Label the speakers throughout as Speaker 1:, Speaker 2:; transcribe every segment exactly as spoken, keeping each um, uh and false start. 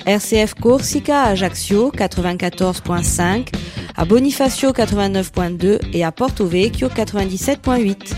Speaker 1: R C F Corsica à Ajaccio quatre-vingt-quatorze virgule cinq, à Bonifacio quatre-vingt-neuf virgule deux et à Porto Vecchio quatre-vingt-dix-sept virgule huit.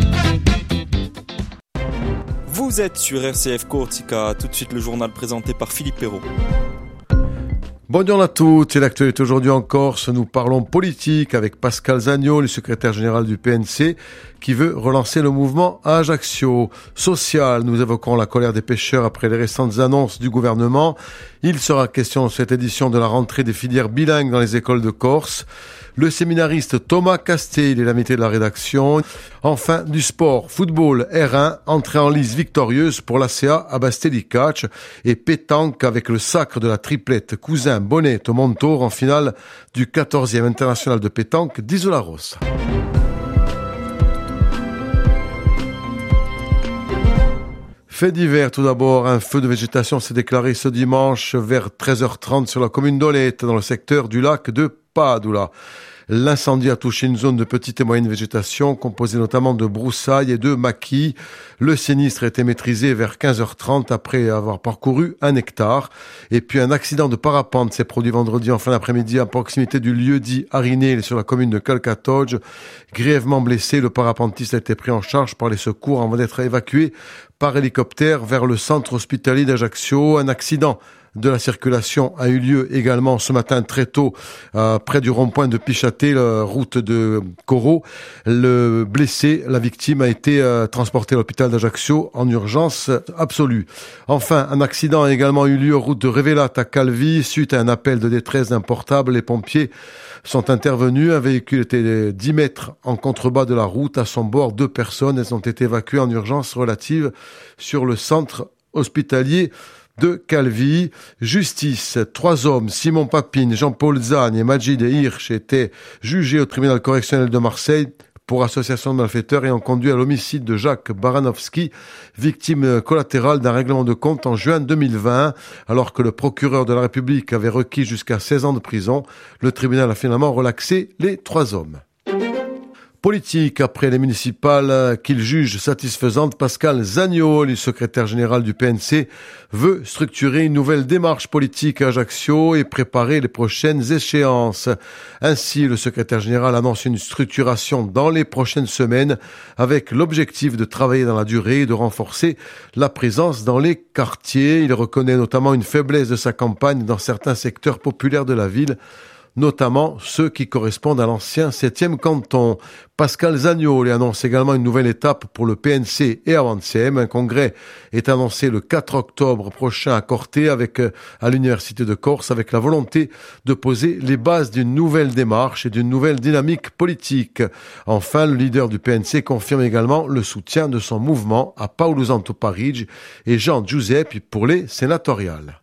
Speaker 2: Vous êtes sur R C F Corsica, tout de suite le journal présenté par Philippe Perrault.
Speaker 3: Bonjour à tous, c'est l'actualité aujourd'hui en Corse. Nous parlons politique avec Pascal Zagnot, le secrétaire général du P N C, qui veut relancer le mouvement à Ajaccio. Social, nous évoquons la colère des pêcheurs après les récentes annonces du gouvernement. Il sera question dans cette édition de la rentrée des filières bilingues dans les écoles de Corse. Le séminariste Thomas Castet, il est l'invité de la rédaction. Enfin, du sport, football, R un, entrée en lice victorieuse pour l'A C A à Bastelicac et pétanque avec le sacre de la triplette Cousin, Bonnet, Montour en finale du quatorzième international de pétanque d'Isola Rossa. Fait divers, tout d'abord, un feu de végétation s'est déclaré ce dimanche vers treize heures trente sur la commune d'Olette, dans le secteur du lac de Padula. L'incendie a touché une zone de petite et moyenne végétation, composée notamment de broussailles et de maquis. Le sinistre a été maîtrisé vers quinze heures trente après avoir parcouru un hectare. Et puis un accident de parapente s'est produit vendredi en fin d'après-midi à proximité du lieu dit Ariné sur la commune de Calcatoge. Grièvement blessé, le parapentiste a été pris en charge par les secours avant d'être évacué par hélicoptère vers le centre hospitalier d'Ajaccio. Un accident de la circulation a eu lieu également ce matin très tôt euh, près du rond-point de Pichaté, la route de Corot. Le blessé, la victime, a été euh, transporté à l'hôpital d'Ajaccio en urgence absolue. Enfin, un accident a également eu lieu route de Révélat à Calvi suite à un appel de détresse d'un portable. Les pompiers sont intervenus. Un véhicule était dix mètres en contrebas de la route. À son bord, deux personnes. Elles ont été évacuées en urgence relative sur le centre hospitalier de Calvi. Justice. Trois hommes, Simon Papine, Jean-Paul Zagne et Majid Hirsch, étaient jugés au tribunal correctionnel de Marseille pour association de malfaiteurs ayant conduit à l'homicide de Jacques Baranovski, victime collatérale d'un règlement de compte en juin deux mille vingt. Alors que le procureur de la République avait requis jusqu'à seize ans de prison, le tribunal a finalement relaxé les trois hommes. Politique, après les municipales qu'il juge satisfaisantes, Pascal Zagnot, le secrétaire général du P N C, veut structurer une nouvelle démarche politique à Ajaccio et préparer les prochaines échéances. Ainsi, le secrétaire général annonce une structuration dans les prochaines semaines avec l'objectif de travailler dans la durée et de renforcer la présence dans les quartiers. Il reconnaît notamment une faiblesse de sa campagne dans certains secteurs populaires de la ville, notamment ceux qui correspondent à l'ancien septième canton. Pascal Zagnot annonce également une nouvelle étape pour le P N C et Avancem. Un congrès est annoncé le quatre octobre prochain à Corté avec, à l'Université de Corse, avec la volonté de poser les bases d'une nouvelle démarche et d'une nouvelle dynamique politique. Enfin, le leader du P N C confirme également le soutien de son mouvement à Paolo Santo Parigi et Jean Giuseppe pour les sénatoriales.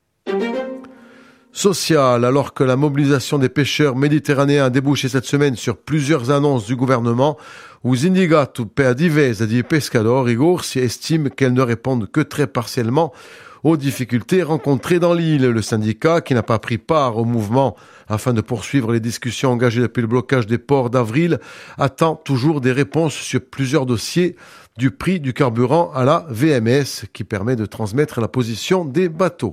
Speaker 3: Social, alors que la mobilisation des pêcheurs méditerranéens a débouché cette semaine sur plusieurs annonces du gouvernement, os indicati per divesa di pescadori gorsi estiment qu'elles ne répondent que très partiellement aux difficultés rencontrées dans l'île. Le syndicat, qui n'a pas pris part au mouvement afin de poursuivre les discussions engagées depuis le blocage des ports d'avril, attend toujours des réponses sur plusieurs dossiers, du prix du carburant à la V M S, qui permet de transmettre la position des bateaux.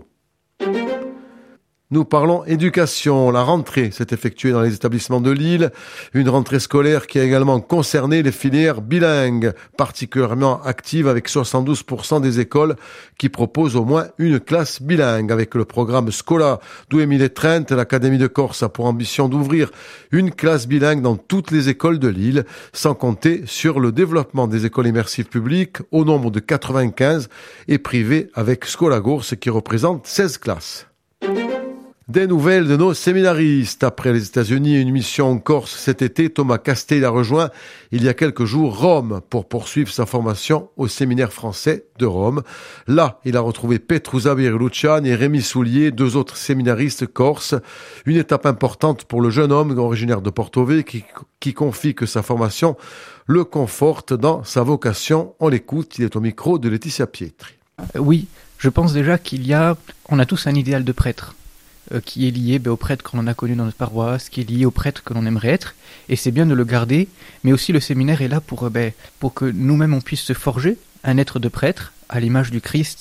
Speaker 3: Nous parlons éducation. La rentrée s'est effectuée dans les établissements de l'île. Une rentrée scolaire qui a également concerné les filières bilingues, particulièrement actives avec soixante-douze pour cent des écoles qui proposent au moins une classe bilingue. Avec le programme Scola deux trente, l'Académie de Corse a pour ambition d'ouvrir une classe bilingue dans toutes les écoles de l'île, sans compter sur le développement des écoles immersives publiques au nombre de quatre-vingt-quinze et privées avec Scola Gorse qui représente seize classes. Des nouvelles de nos séminaristes. Après les États-Unis et une mission en Corse cet été, Thomas Castet a rejoint il y a quelques jours Rome pour poursuivre sa formation au séminaire français de Rome. Là, il a retrouvé Petrusa Birluciani et Rémi Soulier, deux autres séminaristes corses. Une étape importante pour le jeune homme originaire de Porto Vecchio qui, qui confie que sa formation le conforte dans sa vocation. On l'écoute, il est au micro de Laetitia Pietri.
Speaker 4: Oui, je pense déjà qu'il y a, on a tous un idéal de prêtre. Euh, qui est lié ben, au prêtre que l'on a connu dans notre paroisse, qui est lié au prêtre que l'on aimerait être, et c'est bien de le garder, mais aussi le séminaire est là pour, euh, ben, pour que nous-mêmes on puisse se forger un être de prêtre, à l'image du Christ,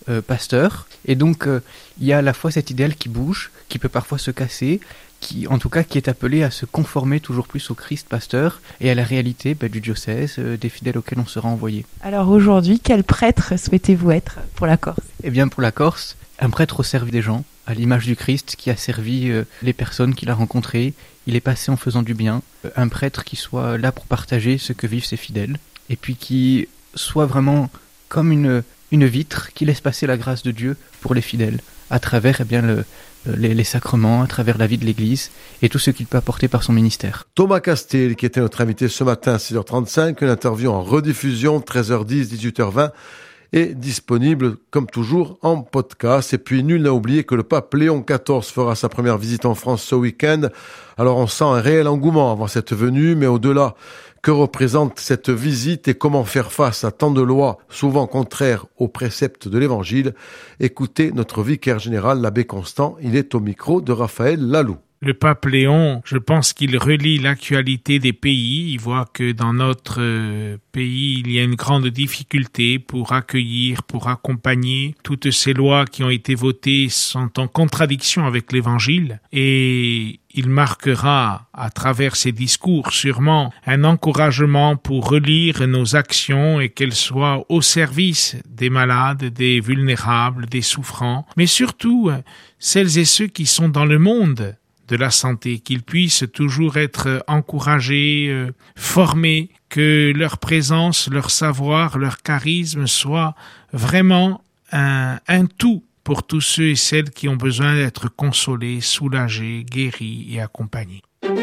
Speaker 4: euh, pasteur. Et donc, euh, il y a à la fois cet idéal qui bouge, qui peut parfois se casser, qui, en tout cas, qui est appelé à se conformer toujours plus au Christ pasteur et à la réalité bah, du diocèse, euh, des fidèles auxquels on sera envoyé.
Speaker 5: Alors aujourd'hui, quel prêtre souhaitez-vous être pour la Corse ?
Speaker 4: Eh bien, pour la Corse, un prêtre au service des gens, à l'image du Christ qui a servi euh, les personnes qu'il a rencontrées. Il est passé en faisant du bien. Euh, un prêtre qui soit là pour partager ce que vivent ses fidèles. Et puis qui soit vraiment comme une, une vitre qui laisse passer la grâce de Dieu pour les fidèles, à travers eh bien, le, les, les sacrements, à travers la vie de l'Église et tout ce qu'il peut apporter par son ministère.
Speaker 3: Thomas Castel, qui était notre invité ce matin à six heures trente-cinq, une interview en rediffusion, treize heures dix, dix-huit heures vingt, est disponible, comme toujours, en podcast. Et puis, nul n'a oublié que le pape Léon quatorze fera sa première visite en France ce week-end. Alors, on sent un réel engouement avant cette venue, mais au-delà, que représente cette visite et comment faire face à tant de lois, souvent contraires aux préceptes de l'Évangile? Écoutez notre vicaire général, l'abbé Constant. Il est au micro de Raphaël Lalou.
Speaker 6: Le pape Léon, je pense qu'il relie l'actualité des pays. Il voit que dans notre pays, il y a une grande difficulté pour accueillir, pour accompagner. Toutes ces lois qui ont été votées sont en contradiction avec l'Évangile. Et il marquera, à travers ses discours, sûrement un encouragement pour relire nos actions et qu'elles soient au service des malades, des vulnérables, des souffrants, mais surtout celles et ceux qui sont dans le monde de la santé, qu'ils puissent toujours être encouragés, euh, formés, que leur présence, leur savoir, leur charisme soient vraiment un, un tout pour tous ceux et celles qui ont besoin d'être consolés, soulagés, guéris et accompagnés.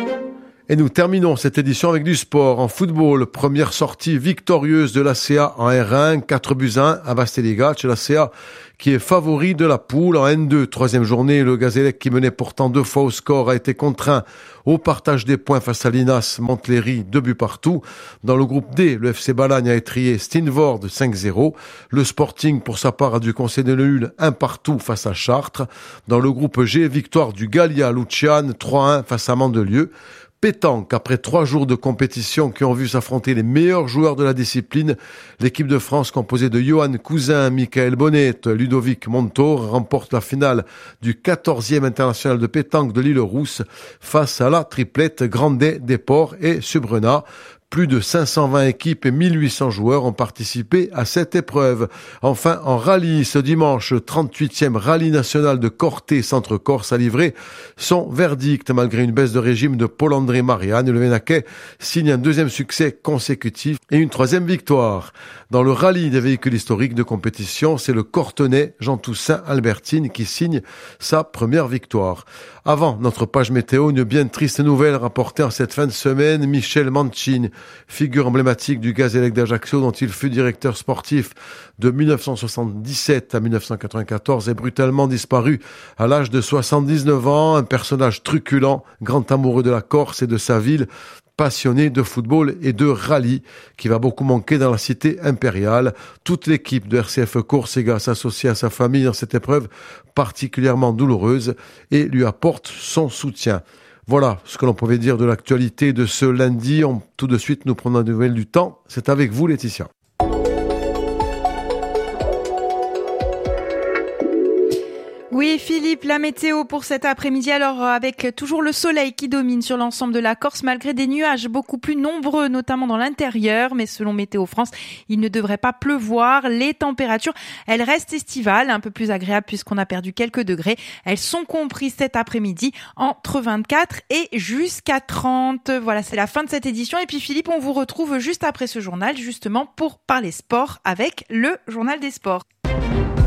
Speaker 3: Et nous terminons cette édition avec du sport. En football, première sortie victorieuse de l'A C A en R un, quatre buts à un à Basteligaccio. L'A C A qui est favori de la poule en N deux. Troisième journée, le Gazélec qui menait pourtant deux fois au score a été contraint au partage des points face à l'Inas Montléry, deux buts partout. Dans le groupe D, le F C Balagne a étrié Steenvoorde cinq zéro. Le Sporting, pour sa part, a dû concéder le nul un partout face à Chartres. Dans le groupe G, victoire du Gallia Luciane trois un face à Mandelieu. Pétanque, après trois jours de compétition qui ont vu s'affronter les meilleurs joueurs de la discipline, l'équipe de France composée de Johan Cousin, Michael Bonnet, Ludovic Montour remporte la finale du quatorzième international de pétanque de l'Île-Rousse face à la triplette Grandet, Desportes et Subrena. Plus de cinq cent vingt équipes et mille huit cents joueurs ont participé à cette épreuve. Enfin, en rallye, ce dimanche, trente-huitième rallye national de Corté Centre-Corse a livré son verdict. Malgré une baisse de régime de Paul-André Marianne, le Vénaquais signe un deuxième succès consécutif et une troisième victoire. Dans le rallye des véhicules historiques de compétition, c'est le Cortenay Jean Toussaint Albertine qui signe sa première victoire. Avant notre page météo, une bien triste nouvelle rapportée en cette fin de semaine. Michel Mancini, figure emblématique du Gazélec d'Ajaccio dont il fut directeur sportif de dix-neuf cent soixante-dix-sept à dix-neuf cent quatre-vingt-quatorze, est brutalement disparu à l'âge de soixante-dix-neuf ans. Un personnage truculent, grand amoureux de la Corse et de sa ville, passionné de football et de rallye, qui va beaucoup manquer dans la cité impériale. Toute l'équipe de R C F Corsica s'associe à sa famille dans cette épreuve particulièrement douloureuse et lui apporte son soutien. Voilà ce que l'on pouvait dire de l'actualité de ce lundi. On, tout de suite, nous prenons des nouvelles du temps. C'est avec vous, Laetitia.
Speaker 5: Oui, Philippe, la météo pour cet après-midi, alors avec toujours le soleil qui domine sur l'ensemble de la Corse, malgré des nuages beaucoup plus nombreux, notamment dans l'intérieur, mais selon Météo France, il ne devrait pas pleuvoir. Les températures, elles restent estivales, un peu plus agréables puisqu'on a perdu quelques degrés. Elles sont comprises cet après-midi entre vingt-quatre et jusqu'à trente. Voilà, c'est la fin de cette édition. Et puis Philippe, on vous retrouve juste après ce journal, justement pour parler sport avec le Journal des Sports.